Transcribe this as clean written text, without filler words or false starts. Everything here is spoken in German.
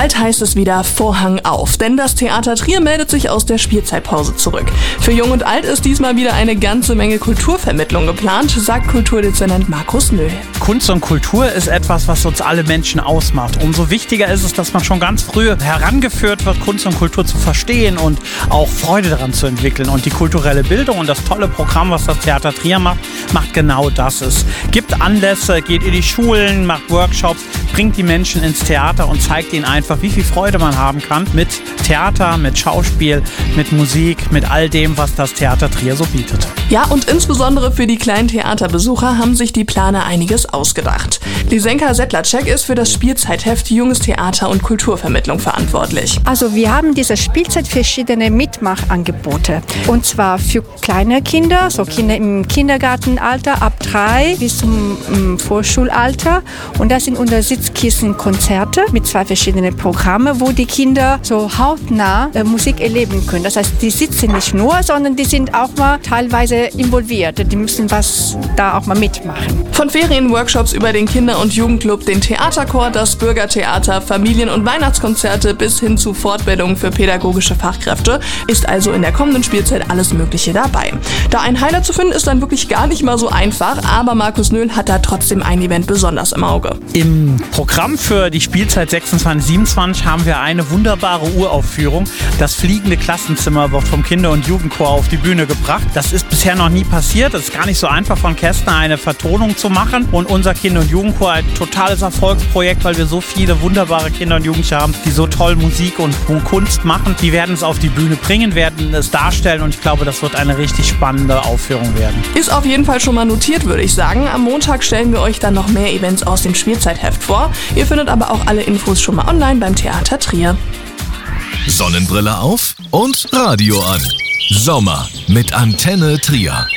Bald heißt es wieder Vorhang auf, denn das Theater Trier meldet sich aus der Spielzeitpause zurück. Für Jung und Alt ist diesmal wieder eine ganze Menge Kulturvermittlung geplant, sagt Kulturdezernent Markus Nöhl. Kunst und Kultur ist etwas, was uns alle Menschen ausmacht. Umso wichtiger ist es, dass man schon ganz früh herangeführt wird, Kunst und Kultur zu verstehen und auch Freude daran zu entwickeln. Und die kulturelle Bildung und das tolle Programm, was das Theater Trier macht genau das. Es gibt Anlässe, geht in die Schulen, macht Workshops, bringt die Menschen ins Theater und zeigt ihnen einfach, wie viel Freude man haben kann mit Theater, mit Schauspiel, mit Musik, mit all dem, was das Theater Trier so bietet. Ja, und insbesondere für die kleinen Theaterbesucher haben sich die Planer einiges ausgedacht. Lisenka Sedlacek ist für das Spielzeitheft Junges Theater und Kulturvermittlung verantwortlich. Also wir haben diese Spielzeit verschiedene Mitmachangebote. Und zwar für kleine Kinder, so Kinder im Kindergartenalter ab 3 bis zum Vorschulalter. Und das sind unter Sitzkissenkonzerte mit 2 verschiedenen Programmen, wo die Kinder so hautnah Musik erleben können. Das heißt, die sitzen nicht nur, sondern die sind auch mal teilweise involviert. Die müssen was da auch mal mitmachen. Von Ferienworkshops über den Kinder- und Jugendclub, den Theaterchor, das Bürgertheater, Familien- und Weihnachtskonzerte bis hin zu Fortbildungen für pädagogische Fachkräfte ist also in der kommenden Spielzeit alles Mögliche dabei. Da ein Highlight zu finden ist dann wirklich gar nicht mal so einfach, aber Markus Nöhl hat da trotzdem ein Event besonders im Auge. Im Programm für die Spielzeit 26/27 haben wir eine wunderbare Uraufführung. Das fliegende Klassenzimmer wird vom Kinder- und Jugendchor auf die Bühne gebracht. Das ist bisher noch nie passiert. Es ist gar nicht so einfach von Kästner eine Vertonung zu machen. Und unser Kinder- und Jugendchor ein totales Erfolgsprojekt, weil wir so viele wunderbare Kinder und Jugendliche haben, die so toll Musik und Kunst machen. Die werden es auf die Bühne bringen, werden es darstellen und ich glaube, das wird eine richtig spannende Aufführung werden. Ist auf jeden Fall schon mal notiert, würde ich sagen. Am Montag stellen wir euch dann noch mehr Events aus dem Spielzeitheft vor. Ihr findet aber auch alle Infos schon mal online beim Theater Trier. Sonnenbrille auf und Radio an. Sommer mit Antenne Trier.